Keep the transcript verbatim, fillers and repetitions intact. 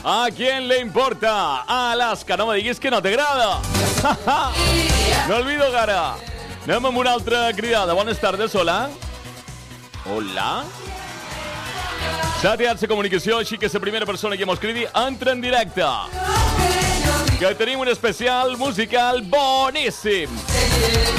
¿A quién le importa? Alaska, no me diguis que no t'agrada. No olvido cara. Anem amb una altra cridada. Bones tardes, hola. Hola. S'ha tirat la comunicació, així que la primera persona que mos cridi entra en directe. Que tenim un especial musical boníssim.